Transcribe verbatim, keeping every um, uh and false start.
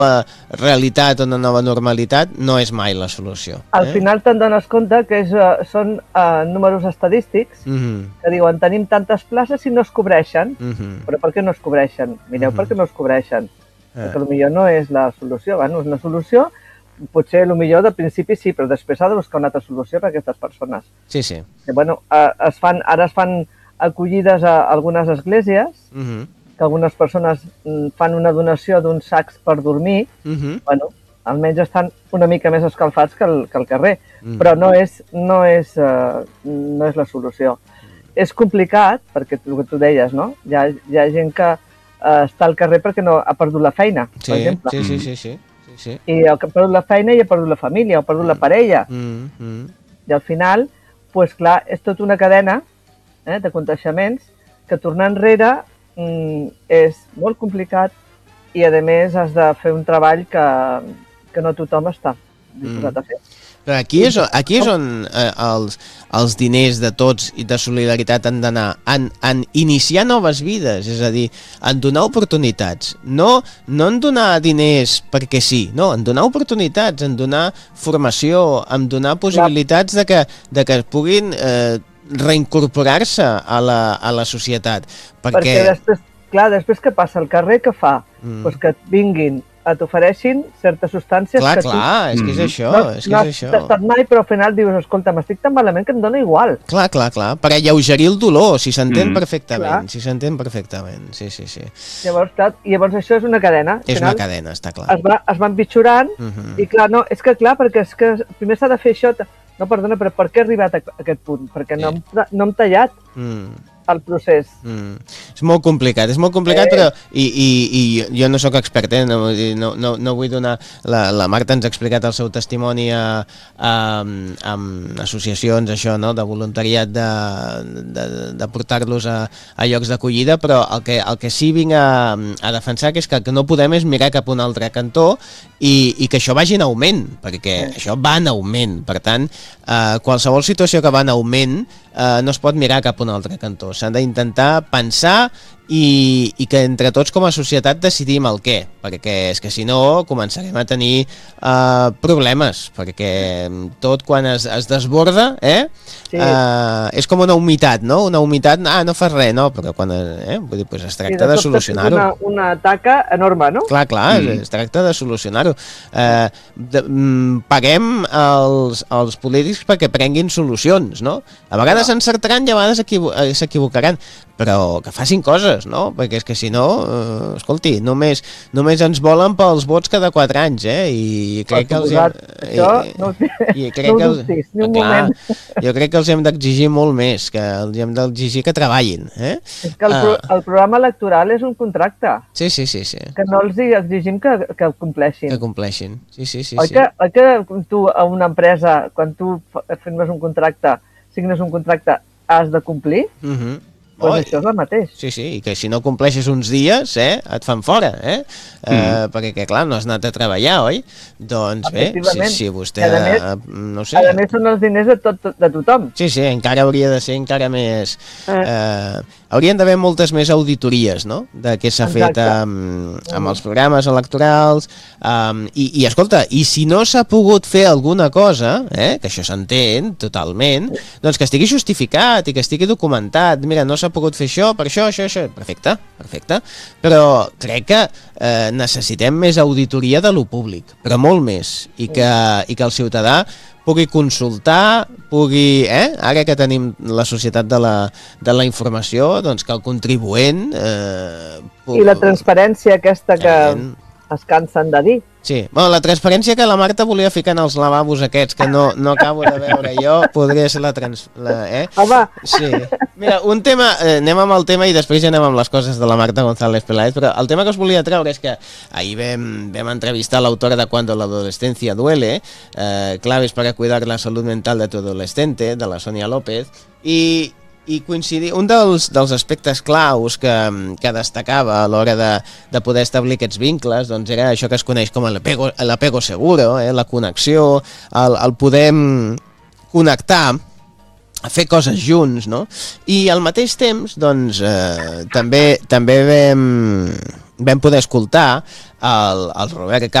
nova realitat o una nova normalitat no és mai la solució. Eh? Al final te'n dones compte que és, uh, són uh, números estadístics uh-huh. que diuen tenim tantes places i no es cobreixen. Uh-huh. Però per què no es cobreixen? Mireu uh-huh. per què no es cobreixen. Uh-huh. Perquè potser no és la solució. Bueno, és una solució, potser potser de principi sí, però després ha de buscar una altra solució per a aquestes persones. Sí, sí. Que, bueno, uh, es fan, ara es fan acollides a algunes esglésies, uh-huh. que algunes persones fan una donació d'uns sacs per dormir, uh-huh. bueno, almenys estan una mica més escalfats que el, que el carrer, uh-huh. però no és, no, és, uh, no és la solució. Uh-huh. És complicat, perquè el que tu deies, no? Hi ha, hi ha gent que uh, està al carrer perquè no ha perdut la feina, sí, per exemple. Sí, sí, sí, sí, sí, sí. I ha perdut la feina i ha perdut la família, ha perdut uh-huh. la parella. Uh-huh. I al final, pues, clar, és tota una cadena eh, de contagiaments que tornar enrere mm, és molt complicat i, a més, has de fer un treball que, que no tothom està disposat a fer. Però aquí és, aquí és on eh, els, els diners de tots i de solidaritat han d'anar, en, en iniciar noves vides, és a dir, en donar oportunitats. No, no en donar diners perquè sí, no, en donar oportunitats, en donar formació, en donar possibilitats de que, de que puguin eh, reincorporar-se a la, a la societat. Perquè, perquè després, clar, després què passa? El carrer què fa? Mm. Pues que et vinguin, et ofereixin certes substàncies clar, que clar, tu... és que és això, no, és que no és això. has tastat mai, però al final dius, escolta, m'estic tan malament que em dóna igual. Clar, clar, clar, per alleugerir el dolor, si s'entén mm. perfectament, clar. si s'entén perfectament, sí, sí, sí. Llavors, clar, llavors això és una cadena. És final, una cadena, està clar. Es va, es va empitjorant uh-huh. i clar, no, és que clar, perquè és que primer s'ha de fer això, no, perdona, però per què he arribat a aquest punt? Perquè sí. no, hem, no hem tallat mm. el procés. Mm. És molt complicat, és molt complicat, eh. però i, i, i jo no sóc expert, eh? no, no, no, no vull donar... La, la Marta ens ha explicat el seu testimoni a, a, amb associacions, això, no? de voluntariat, de, de, de portar-los a, a llocs d'acollida, però el que, el que sí vinc a, a defensar que és que el que no podem és mirar cap a un altre cantó i, i que això vagi en augment, perquè eh. això va en augment. Per tant, eh, qualsevol situació que va en augment eh, no es pot mirar cap a un altre cantó. S'han d'intentar pensar i, i que entre tots com a societat decidim el què, perquè és que si no començarem a tenir uh, problemes, perquè tot quan es, es desborda eh, sí. uh, és com una humitat, no? Una humitat, ah, no fas res, no? Però quan eh, vull dir, pues es tracta sí, de, de solucionar-ho. Una, una taca enorme, no? Clar, clar, mm. es, es tracta de solucionar-ho. Uh, de, mm, paguem els, els polítics perquè prenguin solucions, no? A vegades ah. encertaran i a vegades equivo s'equivocaran, però que facin coses, no? Perquè és que si no, eh, escolti, només, només ens volen pels vots cada quatre anys, eh? I crec que els... Això no, i crec no que ho dubtis, ni un clar, moment. Jo crec que els hem d'exigir molt més, que els hem d'exigir que treballin, eh? És que el, pro, el programa electoral és un contracte. Sí, sí, sí, sí. Que no els exigim que, que compleixin. Que compleixin, sí, sí, sí. Oi, sí. Que, oi que tu a una empresa, quan tu firmes un contracte, signes un contracte, has de complir? Mhm. Uh-huh. Pues oh, això és el mateix. Sí, sí, i que si no compleixes uns dies, eh, et fan fora, eh? Mm. eh perquè, que, clar, no has anat a treballar, oi? Doncs bé, si, si vostè... A més, no sé. a més són els diners de, tot, de tothom. Sí, sí, encara hauria de ser encara més... Eh. Eh, haurien d'haver moltes més auditories, no?, de què s'ha fet amb, amb els programes electorals, um, i, i, escolta, i si no s'ha pogut fer alguna cosa, eh, que això s'entén totalment, doncs que estigui justificat i que estigui documentat. Mira, no s'ha pogut fer això, per això, això, això... Perfecte, perfecte. Però crec que eh, necessitem més auditoria de lo públic, però molt més, i que, i que el ciutadà pugui consultar, pugui, eh, ara que tenim la societat de la, de la informació, doncs que el contribuent... Eh, pugui... I la transparència aquesta que eh, es cansen de dir. Sí, bueno, la transparència que la Marta volia ficar en els lavabos aquests, que no, no acabo de veure jo, podria ser la... Trans, la eh? Home! Sí. Mira, un tema, eh, anem amb el tema i després ja anem amb les coses de la Marta González Peláez, però el tema que us volia treure és que ahir vam, vam entrevistar l'autora de Cuando la adolescencia duele, eh, claves para cuidar la salud mental de tu adolescente, de la Sonia López, i... i coincidir, un dels, dels aspectes claus que, que destacava a l'hora de, de poder establir aquests vincles doncs era això que es coneix com l'apego, l'apego seguro, eh, la connexió, el, el poder connectar, fer coses junts, no? I al mateix temps, doncs, eh, també, també vam vam poder escoltar el, el Robert